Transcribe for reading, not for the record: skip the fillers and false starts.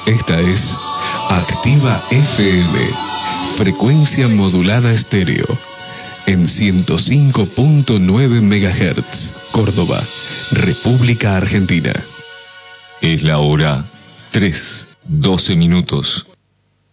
Esta es Activa FM, frecuencia modulada estéreo, en 105.9 MHz, Córdoba, República Argentina. Es la hora 3:12 minutos.